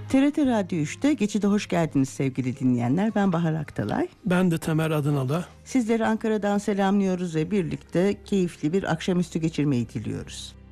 TRT Radyo 3'te Geçide hoş geldiniz sevgili dinleyenler. Ben Bahar Aktalay. Ben de Tamer Adınalı. Sizleri Ankara'dan selamlıyoruz ve birlikte keyifli bir akşamüstü geçirmeyi diliyoruz.